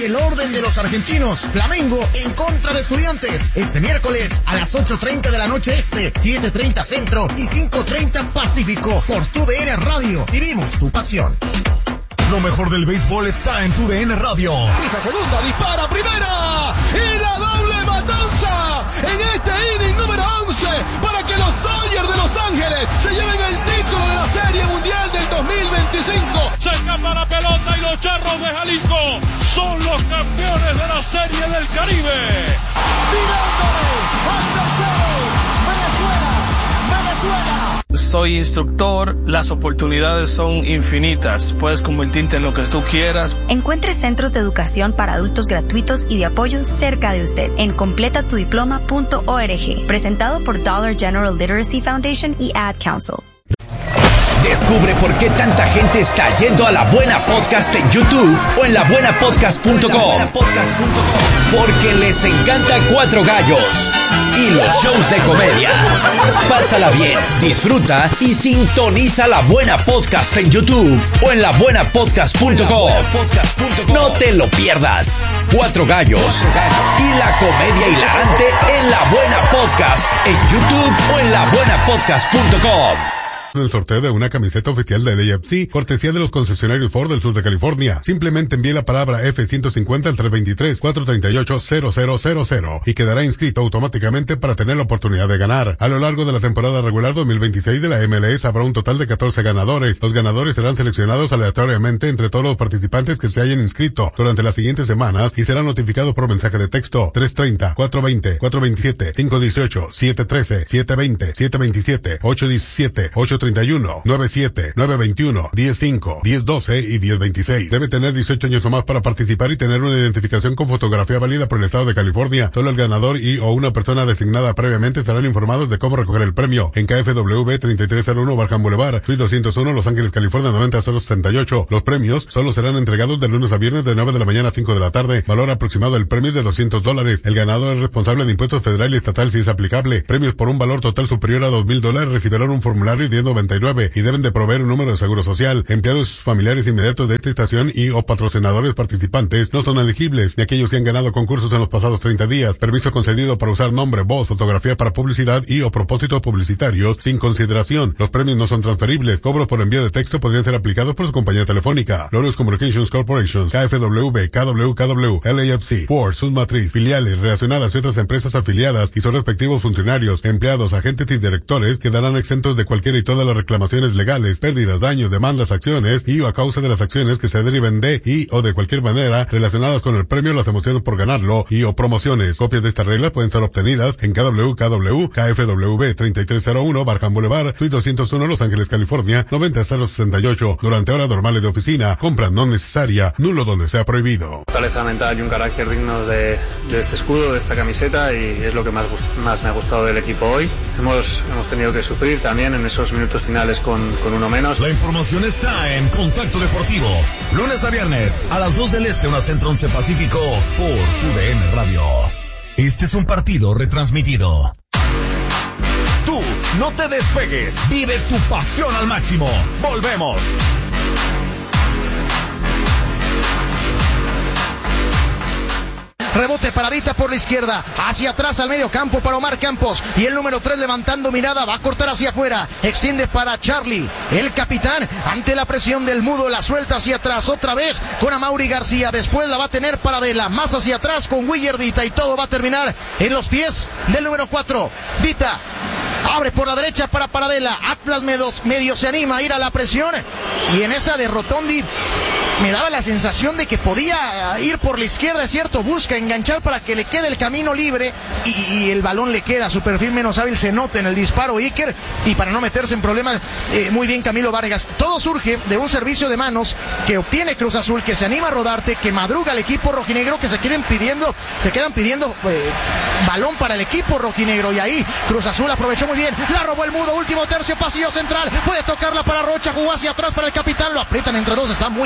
y el orden de los argentinos. Flamengo en contra de Estudiantes. Este miércoles a las 8:30 de la noche este, 7:30 centro y 5:30 pacífico. Por TUDN Radio. Vivimos tu pasión. Lo mejor del béisbol está en TUDN Radio. Pisa segunda, dispara primera. Y la doble matanza en este inning número 11 para que los Dodgers de Los Ángeles se lleven el título de la Serie Mundial del 2025. Se escapa la pelota y los Charros de Jalisco son los campeones de la Serie del Caribe. Tirándole al tercero. Venezuela. Soy instructor, las oportunidades son infinitas. Puedes convertirte en lo que tú quieras. Encuentre centros de educación para adultos gratuitos y de apoyo cerca de usted en completatudiploma.org. Presentado por Dollar General Literacy Foundation y Ad Council. Descubre por qué tanta gente está yendo a La Buena Podcast en YouTube o en labuenapodcast.com. Porque les encanta Cuatro Gallos y los shows de comedia. Pásala bien, disfruta y sintoniza La Buena Podcast en YouTube o en labuenapodcast.com. No te lo pierdas. Cuatro Gallos y la comedia hilarante en La Buena Podcast en YouTube o en labuenapodcast.com. El sorteo de una camiseta oficial del AFC, cortesía de los concesionarios Ford del sur de California. Simplemente envíe la palabra F-150 al 323-438-0000 y quedará inscrito automáticamente para tener la oportunidad de ganar. A lo largo de la temporada regular 2026 de la MLS habrá un total de 14 ganadores. Los ganadores serán seleccionados aleatoriamente entre todos los participantes que se hayan inscrito durante las siguientes semanas y serán notificados por mensaje de texto 330, 420, 427, 518, 713, 720, 727, 817, 831, 97, 921, 105, 1012 y 1026. Debe tener 18 años o más para participar y tener una identificación con fotografía válida por el estado de California. Solo el ganador y o una persona designada previamente serán informados de cómo recoger el premio. En KFW 3301 Barham Boulevard, Suite 201, Los Ángeles, California 90068. Los premios solo serán entregados de lunes a viernes de 9 de la mañana a 5 de la tarde. Valor aproximado del premio de $200. El ganador es responsable de impuestos federal y estatal si es aplicable. Premios por un valor total superior a $2,000 recibirán un formulario 1099 y deben de proveer un número de seguro social. Empleados familiares inmediatos de esta estación y o patrocinadores participantes no son elegibles, ni aquellos que han ganado concursos en los pasados 30 días. Permiso concedido para usar nombre, voz, fotografía para publicidad y o propósitos publicitarios sin consideración. Los premios no son transferibles. Cobros por envío de texto podrían ser aplicados por su compañía telefónica. Loros Communications Corporation, KFW, KWKW, LAFC, Ford, sus matriz, filiales relacionadas y otras empresas afiliadas y sus respectivos funcionarios, empleados, agentes y directores quedarán exentos de cualquier y todas las reclamaciones legales, pérdidas, daños, demandas, acciones y o a causa de las acciones que se deriven de y o de cualquier manera relacionadas con el premio, las emociones por ganarlo y o promociones. Copias de esta regla pueden ser obtenidas en KFW, KFW 3301 Barham Boulevard, Suite 201 Los Ángeles, California 90068 durante horas normales de oficina. Compra no necesaria, nulo donde sea prohibido. Fortaleza mental y un carácter digno de este escudo, de esta camiseta, y es lo que más me ha gustado del equipo hoy. Hemos tenido que sufrir también en esos minutos finales con uno menos. La información está en Contacto Deportivo, lunes a viernes a las 2 del Este, 1 Centro, 11 Pacífico, por TUDN Radio. Este es un partido retransmitido. Tú no te despegues, vive tu pasión al máximo. Volvemos. Rebote, paradita por la izquierda, hacia atrás al medio campo para Omar Campos, y el número 3 levantando mirada, va a cortar hacia afuera, extiende para Charlie, el capitán, ante la presión del mudo, la suelta hacia atrás, otra vez con Amaury García, después la va a tener Paradela, más hacia atrás con Willardita, y todo va a terminar en los pies del número 4, Dita. Abre por la derecha para Paradela. Atlas medio se anima a ir a la presión. Y en esa de Rotondi me daba la sensación de que podía ir por la izquierda, es cierto. Busca enganchar para que le quede el camino libre. Y el balón le queda. Su perfil menos hábil se nota en el disparo Iker. Y para no meterse en problemas, muy bien Camilo Vargas. Todo surge de un servicio de manos que obtiene Cruz Azul, que se anima a rodarte, que madruga el equipo rojinegro, que se quedan pidiendo balón para el equipo rojinegro. Y ahí Cruz Azul aprovechó muy bien, la robó el mudo, último tercio, pasillo central, puede tocarla para Rocha, jugó hacia atrás para el capitán, lo aprietan entre dos, está muy ágil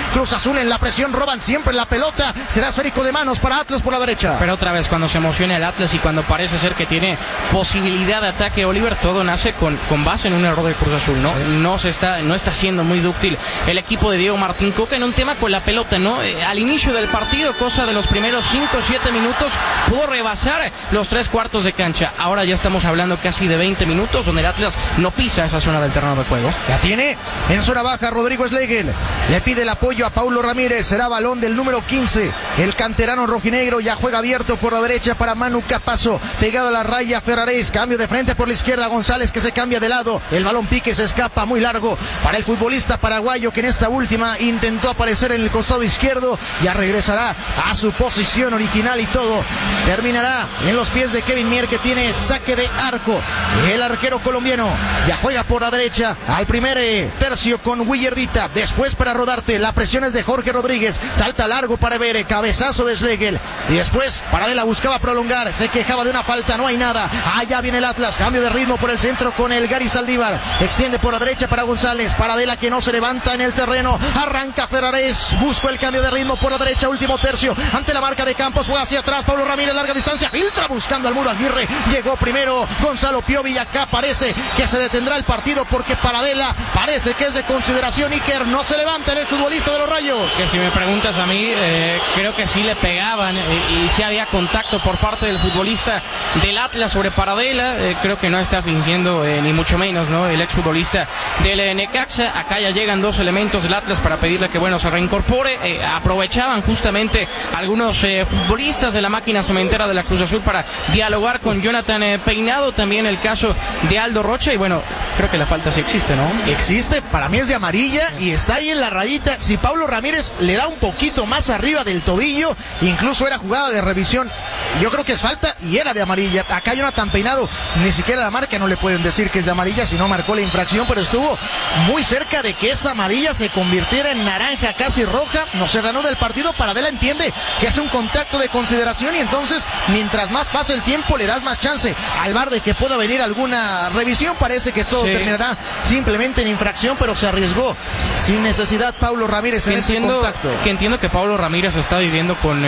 Cruz Azul en la presión, roban siempre la pelota. Será esférico de manos para Atlas por la derecha. Pero otra vez, cuando se emociona el Atlas y cuando parece ser que tiene posibilidad de ataque Oliver, todo nace con base en un error de Cruz Azul, ¿no? Sí. No está siendo muy dúctil el equipo de Diego Martín Coca en un tema con la pelota, ¿no? Al inicio del partido, cosa de los primeros 5 o 7 minutos, pudo rebasar los 3/4 de cancha. Ahora ya estamos hablando casi de 20 minutos donde el Atlas no pisa esa zona del terreno de juego. La tiene en zona baja Rodrigo Schlegel. Le pide el apoyo a Paulo Ramírez. Será balón del número 15. El canterano rojinegro ya juega abierto por la derecha para Manu Capazo. Pegado a la raya Ferraréis. Cambio de frente por la izquierda. González que se cambia de lado. El balón pique, se escapa muy largo para el futbolista paraguayo que en esta última intentó aparecer en el costado izquierdo. Ya regresará a su posición original y todo terminará en los pies de Kevin Mier, que tiene saque de arco. El arquero colombiano ya juega por la derecha al primer tercio con Willardita. Después para Rodarte. La presión es de Jorge Rodríguez. Salta largo para Bere. Cabezazo de Schlegel. Y después Paradela buscaba prolongar. Se quejaba de una falta. No hay nada. Allá viene el Atlas. Cambio de ritmo por el centro con el Gary Saldívar. Extiende por la derecha para González. Paradela que no se levanta en el terreno. Arranca Ferraréis. Busca el cambio de ritmo por la derecha. Último tercio. Ante la marca de Campos. Juega hacia atrás. Pablo Ramírez. Larga distancia. Filtra buscando al Mudo Aguirre. Llegó primero Gonzalo Piovi. Y acá parece que se detendrá el partido porque Paradela parece que es de consideración. Iker no se levanta en el futbolista de los Rayos. Que si me preguntas a mí, creo que sí le pegaban y sí había contacto por parte del futbolista del Atlas sobre Paradela. Creo que no está fingiendo ni mucho menos, ¿no? El exfutbolista del Necaxa. Acá ya llegan dos elementos del Atlas para pedirle que se reincorpore. Aprovechaban justamente algunos futbolistas de la máquina cementera de la Cruz Azul para dialogar con Jonathan Peinado. También el caso de Aldo Rocha. Y bueno, creo que la falta sí existe, ¿no? Existe, para mí es de amarilla y está ahí en la rayita. Si Pablo Ramírez le da un poquito más arriba del tobillo, incluso era jugada de revisión, yo creo que es falta y era de amarilla. Acá Jonathan Peinado, ni siquiera la marca no le pueden decir que es de amarilla si no marcó la infracción, pero estuvo muy cerca de que esa amarilla se convirtiera en naranja, casi roja. No se reanuda el partido. Paradela entiende que hace un contacto de consideración y entonces mientras más pasa el tiempo le das más chance al VAR de que pueda venir alguna revisión. Parece que todo terminará simplemente en infracción, pero se arriesgó sin necesidad Pablo Ramírez en ese contacto. Entiendo que Pablo Ramírez está viviendo con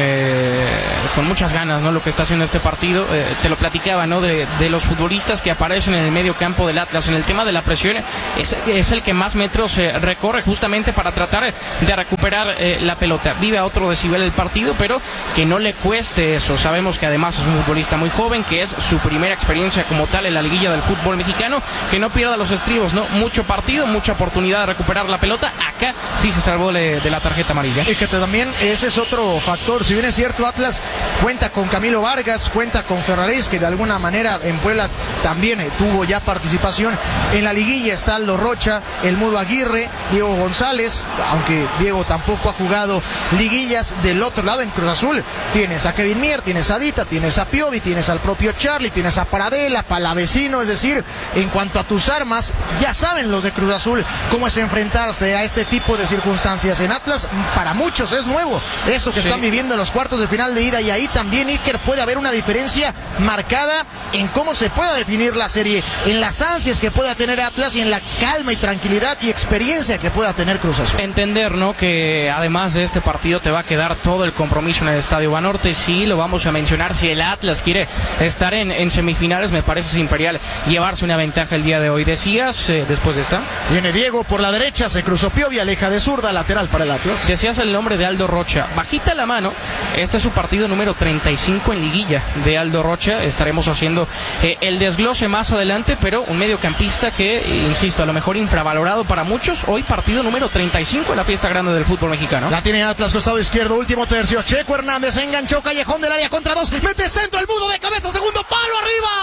muchas ganas, ¿no? Lo que está haciendo este partido. Te lo platicaba, ¿no? De los futbolistas que aparecen en el medio campo del Atlas. En el tema de la presión es el que más metros recorre justamente para tratar de recuperar la pelota. Vive a otro decibel el partido, pero que no le cueste eso. Sabemos que además es un futbolista muy joven, que es su primera experiencia como tal en la liguilla del fútbol mexicano, que no pierda los estribos, ¿no? Mucho partido, mucha oportunidad de recuperar la pelota. Acá sí se salvó de la tarjeta amarilla. Y que también ese es otro factor. Si bien es cierto, Atlas cuenta con Camilo Vargas, cuenta con Ferraréis, que de alguna manera en Puebla también tuvo ya participación en la liguilla. Está Aldo Rocha, el Mudo Aguirre, Diego González, aunque Diego tampoco ha jugado liguillas. Del otro lado en Cruz Azul tienes a Kevin Mier, tienes a Dita, tienes a Piovi, tienes al propio Charlie, tienes a Paradela, Palavecino. Es decir, en cuanto a tus armas, ya saben los de Cruz Azul cómo es enfrentarse a este tipo de circunstancias. En Atlas para muchos es nuevo esto que están viviendo en los cuartos de final de ida, y ahí también, Iker, puede haber una diferencia marcada en cómo se pueda definir la serie, en las ansias que pueda tener Atlas y en la calma y tranquilidad y experiencia que pueda tener Cruz Azul. Entender, ¿no? Que además de este partido te va a quedar todo el compromiso en el Estadio Banorte. Sí, lo vamos a mencionar. Si el Atlas quiere estar en semifinales, me parece imperial llevarse una ventaja el día de hoy. Decías, después de esta, viene Diego por la derecha, se cruzó Piovi, aleja de zurda, lateral para el Atlas. Decías el nombre de Aldo Rocha, bajita la mano. Este es su partido número 35 en liguilla de Aldo Rocha. Estaremos haciendo el desglose más adelante, pero un mediocampista que, insisto, a lo mejor infravalorado para muchos. Hoy partido número 35 en la fiesta grande del fútbol mexicano. La tiene Atlas, costado izquierdo, último tercio. Checo Hernández enganchó, callejón del área contra dos, mete centro, el Mudo de cabeza, segundo palo,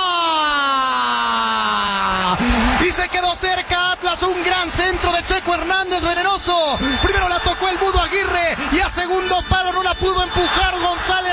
arriba. Y se quedó cerca Atlas, un gran centro de Checo Hernández, venenoso. Primero la tocó el Mudo Aguirre y a segundo palo no la pudo empujar González, que llegó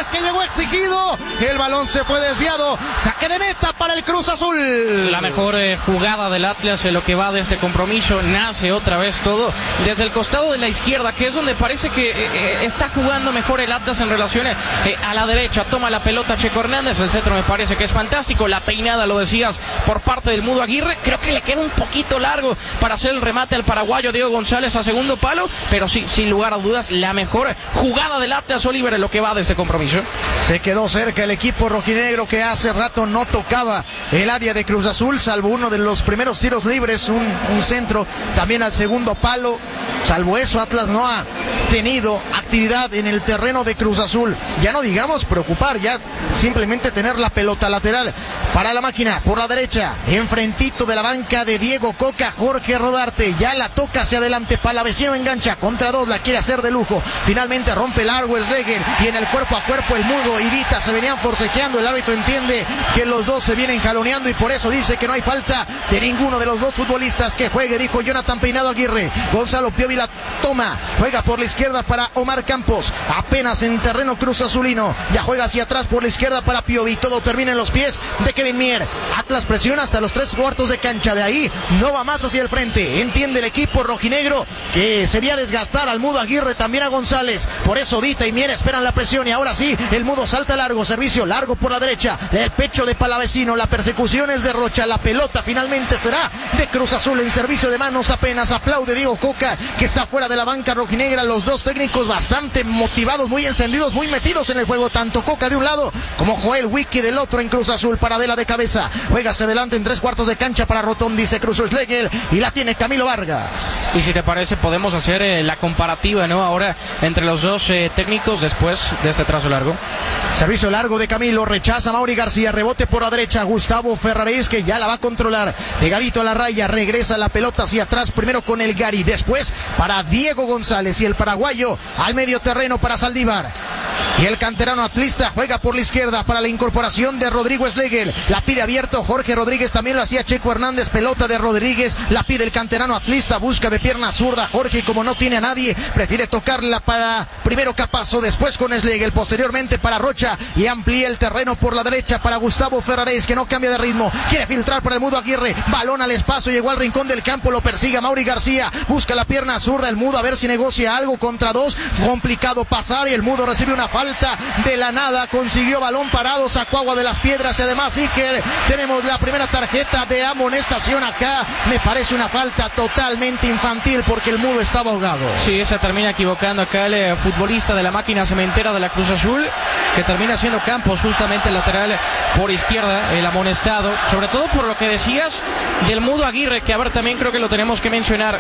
exigido. El balón se fue desviado. Saque de meta para el Cruz Azul. La mejor jugada del Atlas en lo que va de este compromiso. Nace otra vez todo desde el costado de la izquierda, que es donde parece que está jugando mejor el Atlas en relación a la derecha. Toma la pelota Checo Hernández. El centro me parece que es fantástico. La peinada, lo decías, por parte del Mudo Aguirre. Creo que le queda un poquito largo para hacer el remate al paraguayo Diego González a segundo palo. Pero sí, sin lugar a dudas, la mejor jugada del Atlas, Oliver, en lo que va de este compromiso. Se quedó cerca el equipo rojinegro, que hace rato no tocaba el área de Cruz Azul, salvo uno de los primeros tiros libres, un centro también al segundo palo. Salvo eso, Atlas no ha tenido actividad en el terreno de Cruz Azul. Ya no digamos preocupar, ya simplemente tener la pelota lateral para la máquina por la derecha, enfrentito de la banca de Diego Coca, Jorge Rodarte. Ya la toca hacia adelante, Palavecino engancha contra dos, la quiere hacer de lujo. Finalmente rompe largo Schlegel, y en el cuerpo a cuerpo el Mudo y Dita se venían forcejeando. El árbitro entiende que los dos se vienen jaloneando y por eso dice que no hay falta de ninguno de los dos futbolistas. Que juegue, dijo Jonathan Peinado Aguirre. Gonzalo Piovi la toma, juega por la izquierda para Omar Campos, apenas en terreno Cruz Azulino. Ya juega hacia atrás por la izquierda para Piovi. Todo termina en los pies de Kevin Mier. Atlas presiona hasta los 3/4 de cancha. De ahí no va más hacia el frente. Entiende el equipo rojinegro que sería desgastar al Mudo Aguirre, también a González. Por eso Dita y Mier esperan la presión, y ahora sí, el Mudo salta largo, servicio largo por la derecha, el pecho de Palavecino, la persecución es de Rocha, la pelota finalmente será de Cruz Azul en servicio de manos apenas. Aplaude Diego Coca, que está fuera de la banca rojinegra. Los dos técnicos bastante motivados, muy encendidos, muy metidos en el juego, tanto Coca de un lado como Joel Wiki del otro en Cruz Azul. Paradela de cabeza, juega hacia adelante en 3/4 de cancha para Rotondi, se cruzó Schlegel y la tiene Camilo Vargas. Y si te parece podemos hacer la comparativa, ¿no? Ahora entre los dos técnicos después de este trazo largo. Servicio largo de Camilo, rechaza Mauri García, rebote por la derecha, Gustavo Ferraréis, que ya la va a controlar, pegadito a la raya, regresa la pelota hacia atrás, primero con el Gary, después para Diego González, y el paraguayo al medio terreno para Saldívar. Y el canterano atlista juega por la izquierda para la incorporación de Rodrigo Schlegel. La pide abierto Jorge Rodríguez, también lo hacía Checo Hernández. Pelota de Rodríguez, la pide el canterano atlista, busca de pierna zurda Jorge, y como no tiene a nadie, prefiere tocarla para primero Capazo, después con Schlegel, posteriormente para Rocha, y amplía el terreno por la derecha para Gustavo Ferraréis, que no cambia de ritmo, quiere filtrar para el Mudo Aguirre, balón al espacio, llegó al rincón del campo, lo persigue Mauri García, busca la pierna zurda el Mudo, a ver si negocia algo contra dos, complicado pasar, y el Mudo recibe una falta de la nada, consiguió balón parado, sacó agua de las piedras, y además Iker, tenemos la primera tarjeta de amonestación acá. Me parece una falta totalmente infantil porque el Mudo estaba ahogado. Sí, se termina equivocando acá el futbolista de la máquina cementera de la Cruz Azul, que termina siendo Campos, justamente el lateral por izquierda, el amonestado, sobre todo por lo que decías del Mudo Aguirre, que a ver, también creo que lo tenemos que mencionar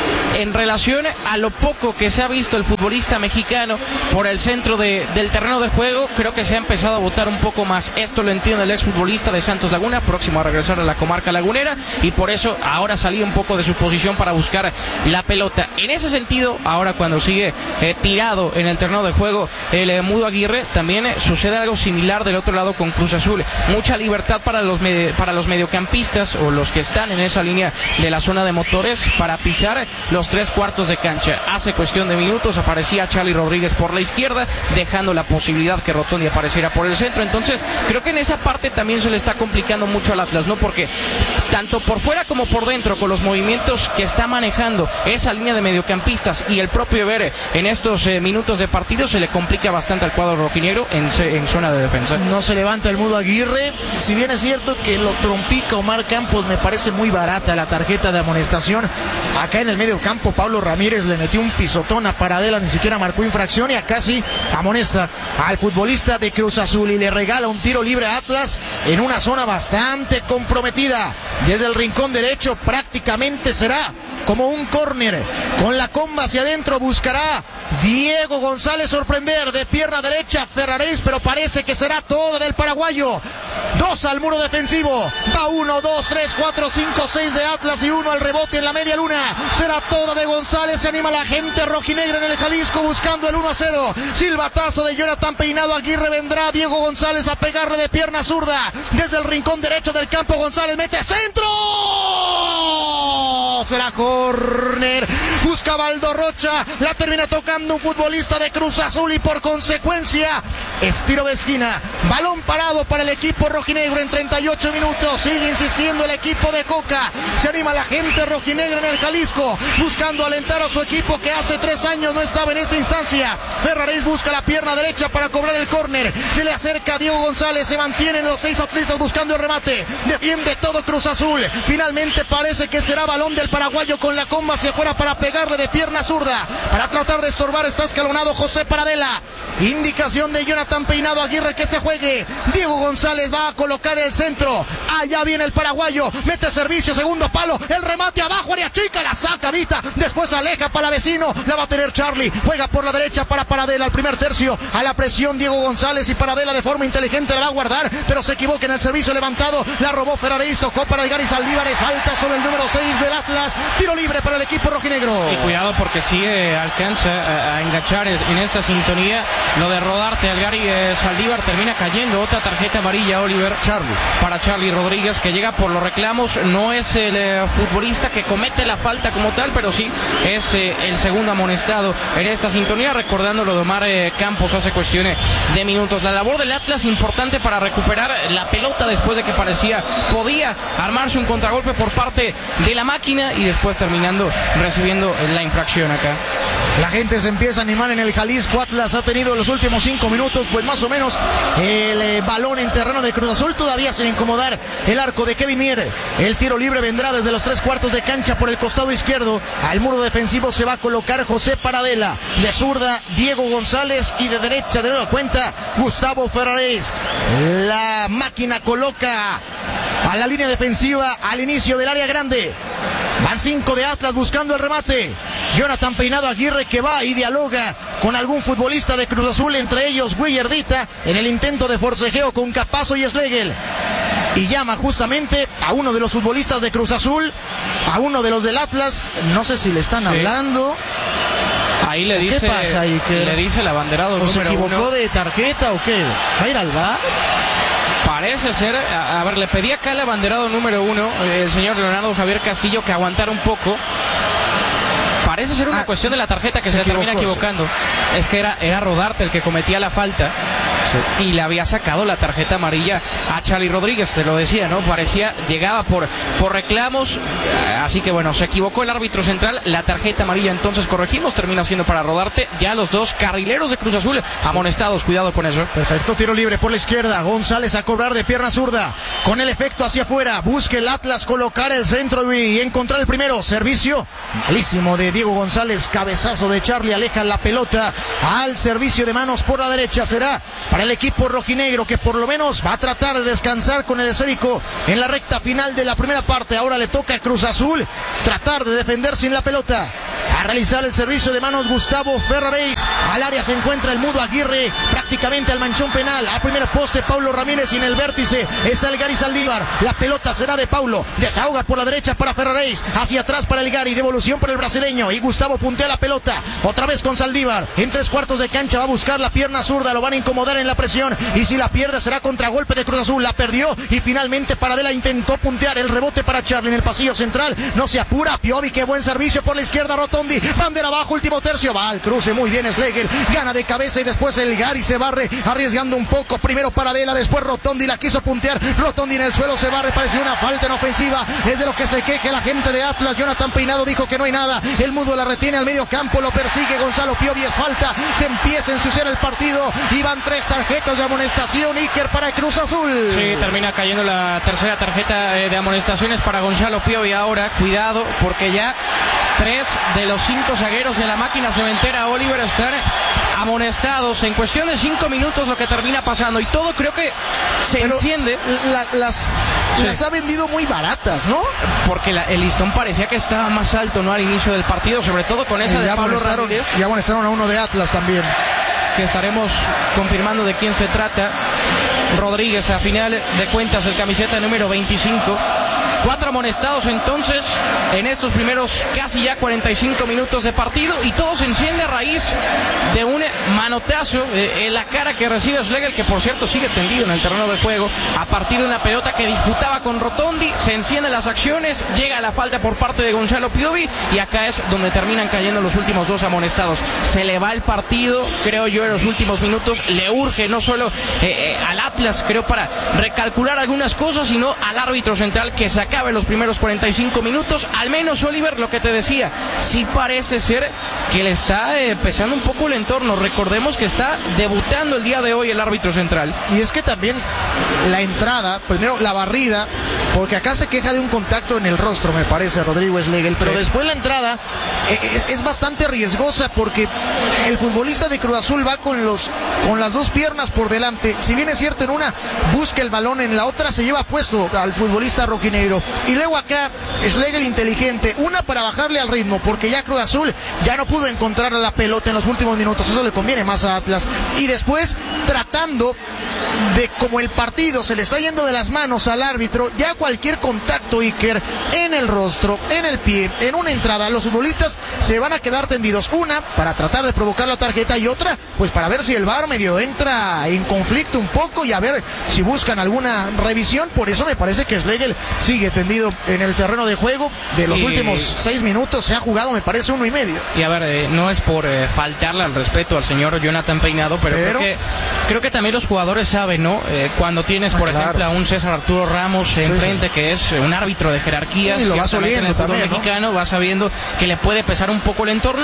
en relación a lo poco que se ha visto el futbolista mexicano por el centro del terreno de juego. Creo que se ha empezado a botar un poco más. Esto lo entiende el exfutbolista de Santos Laguna, próximo a regresar a la comarca lagunera, y por eso ahora salía un poco de su posición para buscar la pelota. En ese sentido, ahora cuando sigue tirado en el terreno de juego el Mudo Aguirre, también sucede algo similar del otro lado con Cruz Azul. Mucha libertad para los mediocampistas o los que están en esa línea de la zona de motores para pisar los 3/4 de cancha. Hace cuestión de minutos aparecía Charly Rodríguez por la izquierda, dejando la posibilidad que Rotondi apareciera por el centro. Entonces creo que en esa parte también se le está complicando mucho al Atlas, ¿no? Porque tanto por fuera como por dentro, con los movimientos que está manejando esa línea de mediocampistas y el propio Ebere en estos minutos de partido, se le complica bastante al cuadro rojinegro en zona de defensa. No se levanta el Mudo Aguirre, si bien es cierto que lo trompica Omar Campos. Me parece muy barata la tarjeta de amonestación. Acá en el medio campo Pablo Ramírez le metió un pisotón a Paradela, ni siquiera marcó infracción, y acá sí amonesta al futbolista de Cruz Azul y le regala un tiro libre a Atlas en una zona bastante comprometida. Desde el rincón derecho prácticamente será como un córner, con la comba hacia adentro, buscará Diego González sorprender de pierna derecha Ferraréis, pero parece que será todo del paraguayo. 2 al muro defensivo, va 1, 2, 3, 4, 5, 6 de Atlas y 1 al rebote en la media luna. Será toda de González, se anima la gente rojinegra en el Jalisco buscando el 1-0. Silbatazo de Jonathan Peinado Aguirre, vendrá Diego González a pegarle de pierna zurda desde el rincón derecho del campo. González mete centro. centro, será córner, busca Baldo Rocha, la termina tocando un futbolista de Cruz Azul y por consecuencia es tiro de esquina, balón parado para el equipo rojinegro en 38 minutos, sigue insistiendo el equipo de Coca, se anima la gente rojinegra en el Jalisco, buscando alentar a su equipo que hace 3 años no estaba en esta instancia. Ferraréis busca la pierna derecha para cobrar el córner, se le acerca Diego González, se mantienen los 6 atletas buscando el remate, defiende todo Cruz Azul, finalmente parece que será balón del paraguayo con la comba hacia afuera para pegarle de pierna zurda, para tratar de estorbar, está escalonado José Paradela, indicación de Jonathan Peinado Aguirre que se juegue, Diego González va a colocar el centro, allá viene el paraguayo, mete servicio, segundo palo, el remate abajo, área chica, la saca Vita, después aleja para vecino, la va a tener Charlie, juega por la derecha para Paradela, al primer tercio, a la presión Diego González y Paradela de forma inteligente la va a guardar, pero se equivoca en el servicio levantado, la robó Ferraréis, tocó para el Gary Saldívar, falta sobre el número 6 del Atlas, tiro libre para el equipo rojinegro. Y cuidado porque sí alcanza a enganchar en esta sintonía lo de Rodarte al Gary Saldívar, termina cayendo otra tarjeta amarilla, Oliver, para Charlie Rodríguez, que llega por los reclamos, no es el futbolista que comete la falta como tal, pero sí es el segundo amonestado en esta sintonía, recordando lo de Omar Campos hace cuestiones de minutos. La labor del Atlas importante para recuperar la pelota después de que podía armarse un contragolpe por parte de la máquina y después terminando recibiendo la infracción acá. La gente se empieza a animar en el Jalisco. Atlas ha tenido los últimos 5 minutos, pues más o menos el balón en terreno de Cruz Azul, todavía sin incomodar el arco de Kevin Mier. El tiro libre vendrá desde los 3/4 de cancha por el costado izquierdo. Al muro defensivo se va a colocar José Paradela, de zurda Diego González y de derecha de nueva cuenta Gustavo Ferraréis. La máquina coloca a la línea defensiva al inicio del área grande. Van 5 de Atlas buscando el remate. Jonathan Peinado Aguirre que va y dialoga con algún futbolista de Cruz Azul, entre ellos Guillardita, en el intento de forcejeo con Capazo y Schlegel. Y llama justamente a uno de los futbolistas de Cruz Azul, a uno de los del Atlas, no sé si le están hablando. Ahí le dice, ¿qué pasa ahí? Le dice el abanderado número 1. ¿Se equivocó de tarjeta o qué? ¿Va a ir al VAR? Parece ser, a ver, le pedí acá al abanderado número 1, el señor Leonardo Javier Castillo, que aguantara un poco. Parece ser una cuestión de la tarjeta que se termina equivocando. Es que era Rodarte el que cometía la falta. Sí. Y le había sacado la tarjeta amarilla a Charlie Rodríguez, te lo decía, ¿no? Parecía, llegaba por reclamos, así que bueno, se equivocó el árbitro central, la tarjeta amarilla entonces corregimos, termina siendo para Rodarte, ya los dos carrileros de Cruz Azul amonestados, cuidado con eso. Perfecto, tiro libre por la izquierda, González a cobrar de pierna zurda, con el efecto hacia afuera, busca el Atlas colocar el centro y encontrar el primero, servicio malísimo de Diego González, cabezazo de Charlie, aleja la pelota al servicio de manos por la derecha, será para el equipo rojinegro que por lo menos va a tratar de descansar con el esférico en la recta final de la primera parte. Ahora le toca a Cruz Azul tratar de defender sin la pelota, a realizar el servicio de manos Gustavo Ferraréis, al área se encuentra el Mudo Aguirre, prácticamente al manchón penal, al primer poste Paulo Ramírez y en el vértice está el Gary Saldívar, la pelota será de Paulo, desahoga por la derecha para Ferraréis, hacia atrás para el Gary, devolución para el brasileño y Gustavo puntea la pelota, otra vez con Saldívar, en 3/4 de cancha va a buscar la pierna zurda, lo van a incomodar en la presión y si la pierde será contragolpe de Cruz Azul, la perdió y finalmente Paradela intentó puntear, el rebote para Charlie en el pasillo central, no se apura Piovi, qué buen servicio por la izquierda Rotondi, bandera abajo, último tercio, va al cruce, muy bien Schlegel, gana de cabeza y después el Gary se barre, arriesgando un poco, primero Paradela, después Rotondi, la quiso puntear, Rotondi en el suelo se barre, pareció una falta en ofensiva, es de lo que se queje la gente de Atlas, Jonathan Peinado dijo que no hay nada, el Mudo la retiene al medio campo, lo persigue Gonzalo Piovi, es falta, se empieza a ensuciar el partido y van 3 tarjetas de amonestación, Iker para Cruz Azul. Sí, termina cayendo la tercera tarjeta de amonestaciones para Gonzalo Piovi. Ahora, cuidado, porque ya 3 de los 5 zagueros de la máquina cementera Oliver están amonestados en cuestión de 5 minutos, lo que termina pasando y todo creo que se enciende. Las ha vendido muy baratas, ¿no? Porque el listón parecía que estaba más alto, ¿no? Al inicio del partido, sobre todo con esa de Pablo Ramírez. Ya amonestaron a uno de Atlas también, que estaremos confirmando de quién se trata. Rodríguez, a final de cuentas, el camiseta número 25. 4 amonestados entonces en estos primeros casi ya 45 minutos de partido, y todo se enciende a raíz de un manotazo en la cara que recibe Schlegel, que por cierto sigue tendido en el terreno de juego a partir de una pelota que disputaba con Rotondi. Se encienden las acciones, llega la falta por parte de Gonzalo Piovi, y acá es donde terminan cayendo los últimos 2 amonestados. Se le va el partido, creo yo, en los últimos minutos. Le urge no solo al Atlas, creo, para recalcular algunas cosas, sino al árbitro central que se acabe los primeros 45 minutos. Al menos, Oliver, lo que te decía, sí parece ser que le está pesando un poco el entorno. Recordemos que está debutando el día de hoy el árbitro central. Y es que también la entrada, primero la barrida, porque acá se queja de un contacto en el rostro, me parece, Rodrigo Schlegel, pero después la entrada es bastante riesgosa, porque el futbolista de Cruz Azul va con las 2 piernas por delante. Si bien es cierto, en una busca el balón, en la otra se lleva puesto al futbolista rojinegro. Y luego acá Schlegel inteligente, una para bajarle al ritmo, porque ya Cruz Azul ya no pudo encontrar la pelota en los últimos minutos, eso le conviene más a Atlas. Y después tratando de, como el partido se le está yendo de las manos al árbitro, ya cualquier contacto, Iker, en el rostro, en el pie, en una entrada, los futbolistas se van a quedar tendidos. Una para tratar de provocar la tarjeta, y otra pues para ver si el VAR medio entra en conflicto un poco y a ver si buscan alguna revisión. Por eso me parece que Schlegel sigue tendido en el terreno de juego. De los últimos 6 minutos se ha jugado, me parece, 1.5. Y a ver, no es por faltarle al respeto al señor Jonathan Peinado, pero creo que también los jugadores saben, ¿no? Cuando tienes, por ejemplo, a un César Arturo Ramos enfrente, que es un árbitro de jerarquía, y lo va en el fútbol mexicano, va sabiendo que le puede pesar un poco el entorno,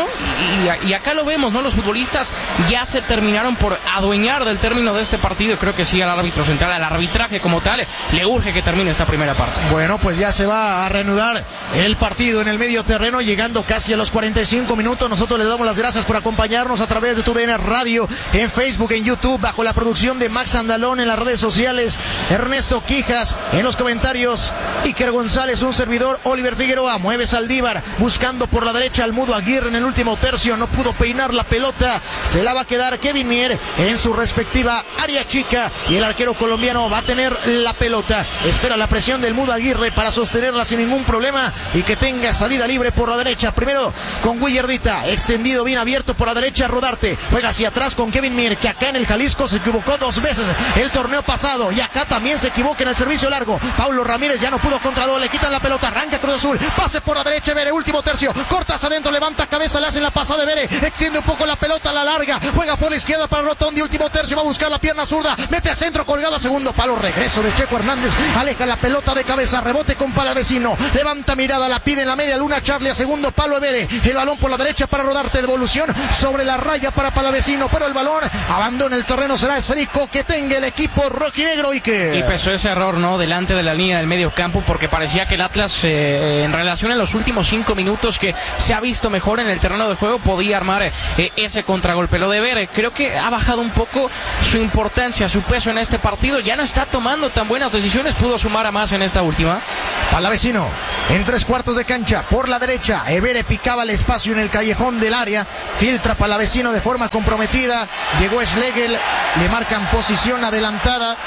y acá lo vemos, ¿no? Los futbolistas ya se terminaron por adueñar del término de este partido. Creo que sí, al árbitro central, al arbitraje como tal, le urge que termine esta primera parte. Bueno, pues ya se va a reanudar el partido en el medio terreno, llegando casi a los 45 minutos. Nosotros les damos las gracias por acompañarnos a través de TUDN Radio, en Facebook, en YouTube, bajo la producción de Max Andalón, en las redes sociales, Ernesto Quijas, en los comentarios, Iker González, un servidor, Oliver Figueroa. Mueve Saldívar, buscando por la derecha al Mudo Aguirre en el último tercio, no pudo peinar la pelota, se la va a quedar Kevin Mier en su respectiva área chica, y el arquero colombiano va a tener la pelota. Espera la presión del Mudo Aguirre para sostenerla sin ningún problema y que tenga salida libre por la derecha. Primero con Willardita, extendido bien abierto por la derecha. Rodarte juega hacia atrás con Kevin Mier, que acá en el Jalisco se equivocó 2 veces el torneo pasado, y acá también se equivoca en el servicio largo. Paulo Ramírez ya no pudo contra 2, le quitan la pelota, arranca Cruz Azul, pase por la derecha, Bere, último tercio, cortas adentro, levanta cabeza, le hacen la pasada de Bere, extiende un poco la pelota a la larga, juega por la izquierda para Rotondi, último tercio, va a buscar la pierna zurda, mete a centro, colgado a segundo palo, regreso de Checo Hernández, aleja la pelota de cabeza, rebote con Palavecino, levanta mirada, la pide en la media luna Charlie, a segundo palo Bere, el balón por la derecha para Rodarte, devolución sobre la raya para Palavecino, pero el balón abandona el terreno, será esférico que tenga el equipo rojinegro. Y pesó ese error, ¿no? Delante de la línea del medio campo, porque parecía que el Atlas, en relación a los últimos 5 minutos que se ha visto mejor en el terreno de juego, podía armar ese contragolpe. Lo de Bere, creo que ha bajado un poco su importancia, su peso en este partido, ya no está tomando tan buenas decisiones, pudo sumar a más en esta última. Palavecino en 3/4 de cancha por la derecha, Bere picaba el espacio en el callejón del área, filtra Palavecino de forma comprometida, llegó Schlegel, le marcan posición adelantada,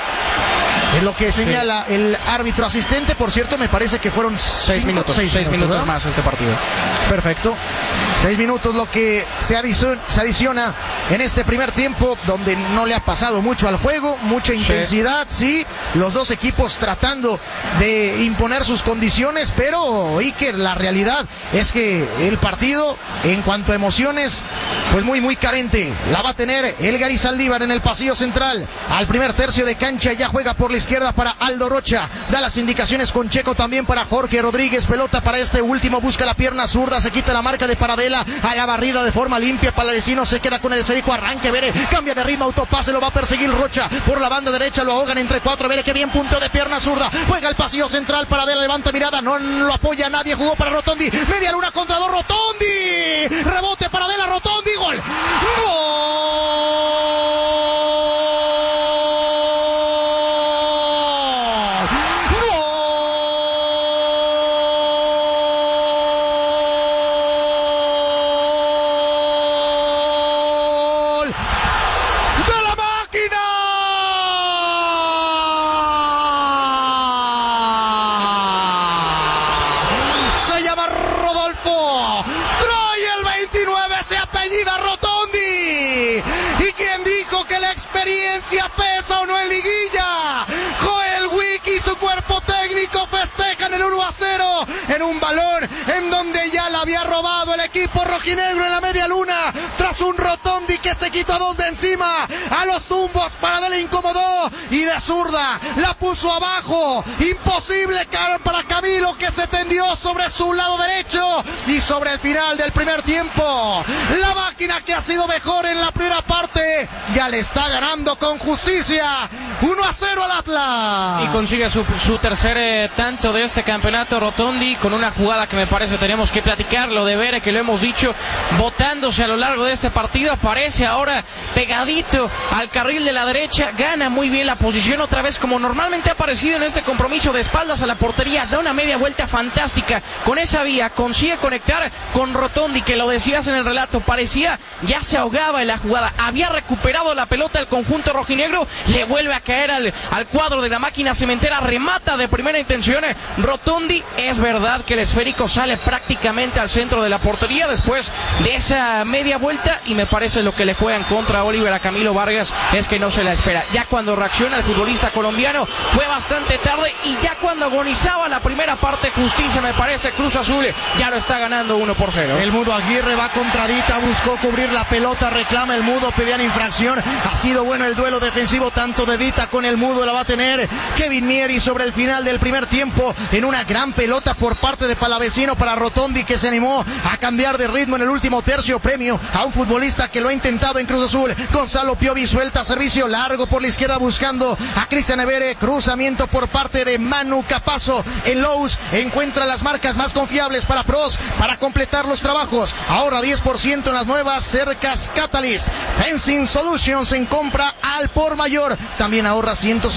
es lo que señala el árbitro asistente. Por cierto, me parece que fueron 6 minutos más este partido. Perfecto, 6 minutos lo que se adiciona en este primer tiempo, donde no le ha pasado mucho al juego, mucha intensidad, sí, los dos equipos tratando de imponer sus condiciones, pero Iker, la realidad es que el partido, en cuanto a emociones, pues muy carente. La va a tener el Gary Saldívar en el pasillo central, al primer tercio de cancha, ya juega por la izquierda para Aldo Rocha, da las indicaciones con Checo también para Jorge Rodríguez, pelota para este último, busca la pierna zurda, se quita la marca de Paradela, a la barrida de forma limpia, Palavecino se queda con el esférico, arranque Bere, cambia de ritmo, autopase, lo va a perseguir Rocha, por la banda derecha lo ahogan entre 4, Bere que bien punteo de pierna zurda, juega el pasillo central, Paradela levanta mirada, no lo apoya nadie, jugó para Rotondi, media luna contra 2, Rotondi, rebote Paradela, Rotondi, gol, justicia pesa o no en liguilla. Joel Wiki y su cuerpo técnico festejan el 1-0 en un balón en donde ya la había robado el equipo rojinegro en la media luna tras un Rotondi que se quitó 2 de encima. A los tumbos, Paradela incomodó y de zurda la puso abajo. Imposible para Camilo, que se tendió sobre su lado derecho. Y sobre el final del primer tiempo, la máquina que ha sido mejor en la primera parte ya le está ganando con justicia 1-0 al Atlas. Y consigue su tercer tanto de este campeonato Rotondi, con una jugada que me parece tenemos que platicar, lo de Bere, que lo hemos dicho, botándose a lo largo de este partido, aparece ahora pegadito al carril de la derecha, gana muy bien la posición otra vez como normalmente ha aparecido en este compromiso, de espaldas a la portería, da una media vuelta fantástica con esa vía, consigue conectar con Rotondi, que lo decías en el relato, parecía ya se ahogaba en la jugada, había recuperado la pelota el conjunto rojinegro, le vuelve a caer al cuadro de la máquina cementera, remata de primera intención Rotondi. Es verdad que el esférico sale prácticamente al centro de la portería después de esa media vuelta, y me parece lo que le juegan contra Oliver a Camilo Vargas es que no se la espera. Ya cuando reacciona el futbolista colombiano fue bastante tarde, y ya cuando agonizaba la primera parte, justicia me parece, Cruz Azul ya lo está ganando 1-0. El Mudo Aguirre va contra Dita, buscó cubrir la pelota, reclama el Mudo, pedían infracción. Ha sido bueno el duelo defensivo tanto de Dita con el Mudo, la va a tener Kevin Mieri sobre el final del primer tiempo en una gran pelota por parte de Palavecino para Rotondi, que se animó a cambiar de ritmo en el último tercio, premio a un futbolista que lo ha intentado en Cruz Azul. Gonzalo Piovi suelta servicio largo por la izquierda buscando a Cristian Evere, cruzamiento por parte de Manu Capazo en Lowe's, encuentra las marcas más confiables para Pros para completar los trabajos. Ahora 10% en las nuevas cercas Catalyst. Fencing Solutions en compra al por mayor, también ahorra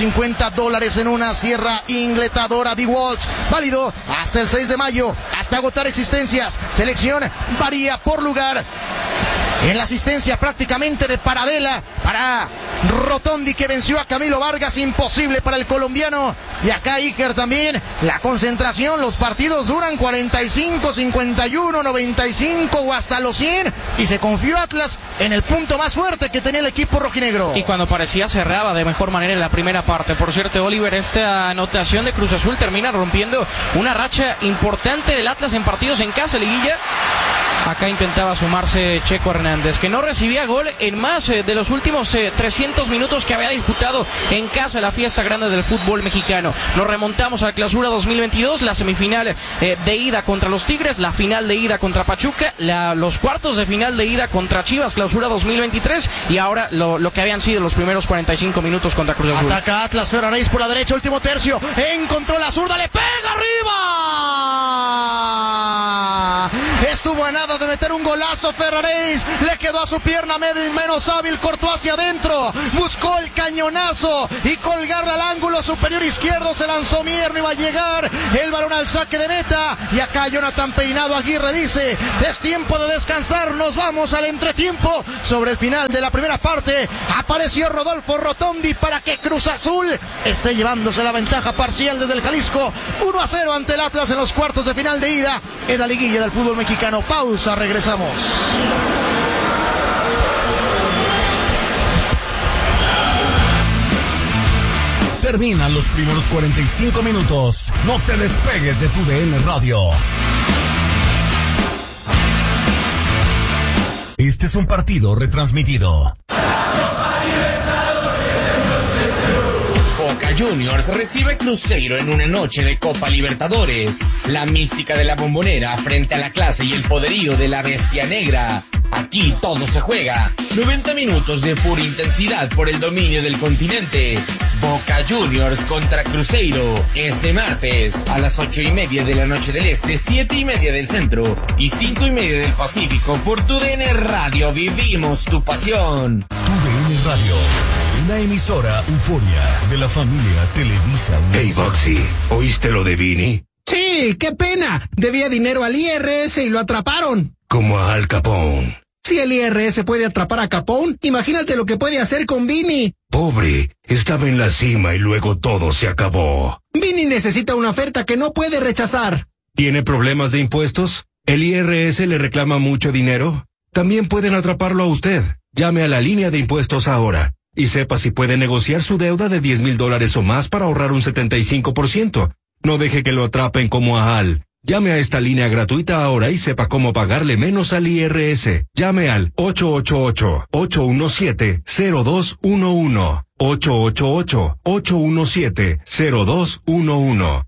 $150 en una sierra ingletadora DeWalt, válido hasta el 6 de mayo, hasta agotar existencias. Selección varía por lugar. En la asistencia prácticamente de Paradela para Rotondi, que venció a Camilo Vargas, imposible para el colombiano. Y acá Iker también, la concentración, los partidos duran 45, 51, 95 o hasta los 100, y se confió Atlas en el punto más fuerte que tenía el equipo rojinegro. Y cuando parecía cerraba de mejor manera en la primera parte. Por cierto, Oliver, esta anotación de Cruz Azul termina rompiendo una racha importante del Atlas en partidos en casa, liguilla. Acá intentaba sumarse Checo Hernández, que no recibía gol en más de los últimos 300 minutos que había disputado en casa la fiesta grande del fútbol mexicano. Nos remontamos a la Clausura 2022, la semifinal de ida contra los Tigres, la final de ida contra Pachuca, los cuartos de final de ida contra Chivas, Clausura 2023, y ahora lo que habían sido los primeros 45 minutos contra Cruz Azul. Ataca Atlas, Ferraréis por la derecha, último tercio, encontró la zurda, le pega arriba. Estuvo a nada de meter un golazo Ferraréis, le quedó a su pierna menos hábil, cortó hacia adentro, buscó el cañonazo y colgarla al ángulo superior izquierdo, se lanzó Mier, no iba a llegar el balón al saque de meta, y acá Jonathan Peinado Aguirre dice, es tiempo de descansar, nos vamos al entretiempo. Sobre el final de la primera parte apareció Rodolfo Rotondi para que Cruz Azul esté llevándose la ventaja parcial desde el Jalisco, 1-0 ante el Atlas en los cuartos de final de ida en la liguilla del fútbol mexicano. Pausa, regresamos. Terminan los primeros 45 minutos. No te despegues de tu DN Radio. Este es un partido retransmitido. Boca Juniors recibe Cruzeiro en una noche de Copa Libertadores. La mística de la Bombonera frente a la clase y el poderío de la Bestia Negra. Aquí todo se juega. 90 minutos de pura intensidad por el dominio del continente. Boca Juniors contra Cruzeiro. Este martes a las 8:30 de la noche del Este, 7:30 del Centro y 5:30 del Pacífico por TUDN Radio. Vivimos tu pasión. TUDN Radio, una emisora euforia de la familia Televisa. Hey, Boxy, ¿oíste lo de Vini? Sí, qué pena. Debía dinero al IRS y lo atraparon. Como a Al Capone. Si el IRS puede atrapar a Capone, imagínate lo que puede hacer con Vini. Pobre, estaba en la cima y luego todo se acabó. Vini necesita una oferta que no puede rechazar. ¿Tiene problemas de impuestos? ¿El IRS le reclama mucho dinero? También pueden atraparlo a usted. Llame a la línea de impuestos ahora. Y sepa si puede negociar su deuda de $10,000 o más para ahorrar un 75%. No deje que lo atrapen como a Al. Llame a esta línea gratuita ahora y sepa cómo pagarle menos al IRS. Llame al 888-817-0211. 888-817-0211.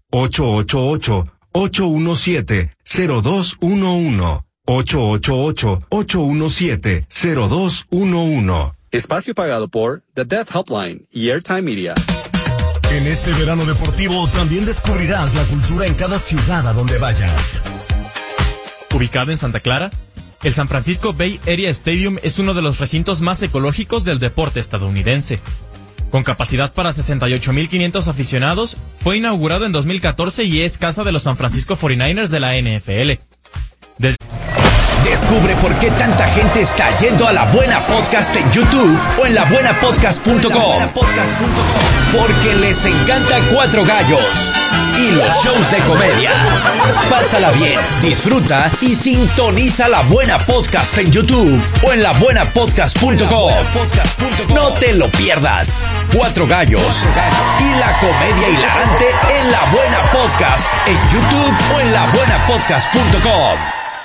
888-817-0211. 888-817-0211. Espacio pagado por The Death Helpline y Airtime Media. En este verano deportivo también descubrirás la cultura en cada ciudad a donde vayas. Ubicado en Santa Clara, el San Francisco Bay Area Stadium es uno de los recintos más ecológicos del deporte estadounidense. Con capacidad para 68,500 aficionados, fue inaugurado en 2014 y es casa de los San Francisco 49ers de la NFL. Descubre por qué tanta gente está yendo a La Buena Podcast en YouTube o en labuenapodcast.com. Porque les encanta Cuatro Gallos y los shows de comedia. Pásala bien, disfruta y sintoniza La Buena Podcast en YouTube o en labuenapodcast.com. No te lo pierdas. Cuatro Gallos y la comedia hilarante en La Buena Podcast en YouTube o en labuenapodcast.com.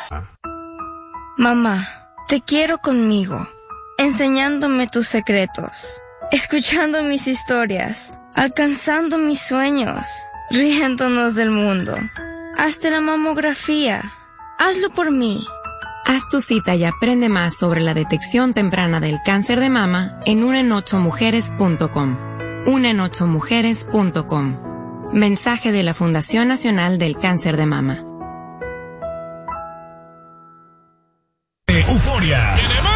Mamá, te quiero conmigo, enseñándome tus secretos, escuchando mis historias, alcanzando mis sueños, riéndonos del mundo. Hazte la mamografía. Hazlo por mí. Haz tu cita y aprende más sobre la detección temprana del cáncer de mama en unenochomujeres.com. unenochomujeres.com. Mensaje de la Fundación Nacional del Cáncer de Mama. Euforia.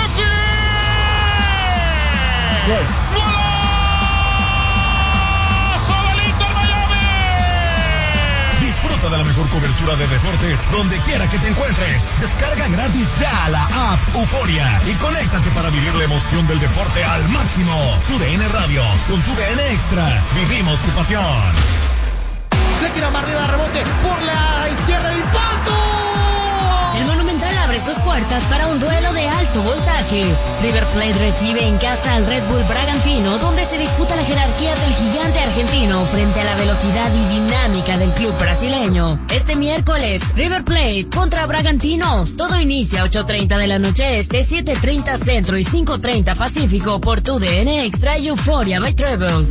Disfruta de la mejor cobertura de deportes donde quiera que te encuentres. Descarga gratis ya la app Euforia y conéctate para vivir la emoción del deporte al máximo. TUDN Radio, con TUDN Extra, vivimos tu pasión. Le tira más arriba, rebote por la izquierda, el impacto. El Monumental abre sus puertas para un duelo de alto voltaje. River Plate recibe en casa al Red Bull Bragantino, donde se disputa la jerarquía del gigante argentino frente a la velocidad y dinámica del club brasileño. Este miércoles, River Plate contra Bragantino. Todo inicia a 8:30 de la noche este, 7:30 centro y 5:30 pacífico por TUDN Extra y Euphoria by Treble.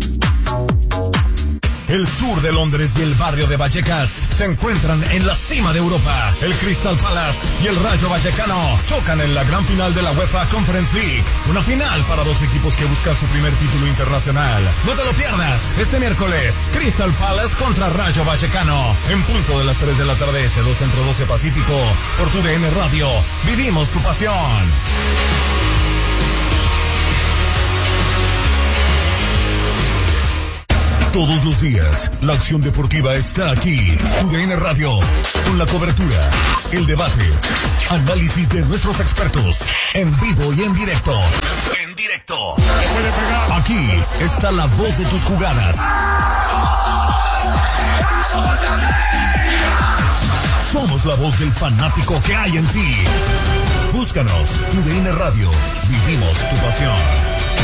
El sur de Londres y el barrio de Vallecas se encuentran en la cima de Europa. El Crystal Palace y el Rayo Vallecano chocan en la gran final de la UEFA Conference League. Una final para dos equipos que buscan su primer título internacional. No te lo pierdas. Este miércoles, Crystal Palace contra Rayo Vallecano. En punto de las 3 de la tarde este, 2 Centro 12 Pacífico. Por TUDN Radio. Vivimos tu pasión. Todos los días, la acción deportiva está aquí. TUDN Radio, con la cobertura, el debate, análisis de nuestros expertos, en vivo y en directo. En directo. Aquí está la voz de tus jugadas. Somos la voz del fanático que hay en ti. Búscanos, TUDN Radio, vivimos tu pasión.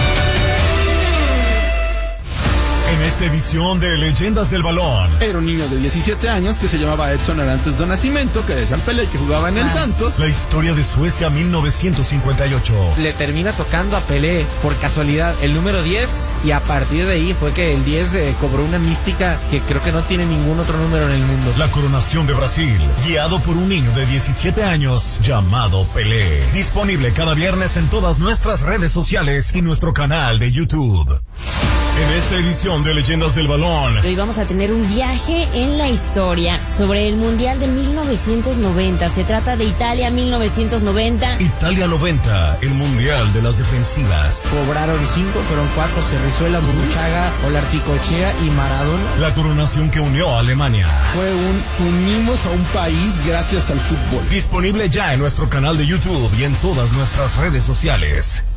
En esta edición de Leyendas del Balón. Era un niño de 17 años que se llamaba Edson Arantes do Nascimento, que decían Pelé, que jugaba en el Santos. La historia de Suecia 1958. Le termina tocando a Pelé por casualidad el número 10 y a partir de ahí fue que el 10 cobró una mística que creo que no tiene ningún otro número en el mundo. La coronación de Brasil, guiado por un niño de 17 años llamado Pelé. Disponible cada viernes en todas nuestras redes sociales y nuestro canal de YouTube. En esta edición de Leyendas del Balón, hoy vamos a tener un viaje en la historia sobre el Mundial de 1990. Se trata de Italia 1990. Italia 90, el Mundial de las defensivas. Cobraron 5, fueron 4, Cerrizuela, Burruchaga, Olarticochea y Maradona. La coronación que unió a Alemania. Fue unimos a un país gracias al fútbol. Disponible ya en nuestro canal de YouTube y en todas nuestras redes sociales.